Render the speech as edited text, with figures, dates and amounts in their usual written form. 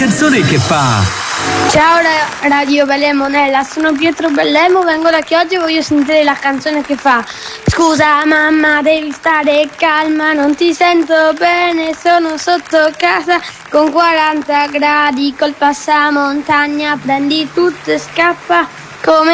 canzone che fa... Ciao Radio Bellemonella, sono Pietro Bellemo, vengo da Chioggia e voglio sentire la canzone che fa: scusa mamma, devi stare calma, non ti sento bene, sono sotto casa con 40 gradi col passamontagna, prendi tutto e scappa come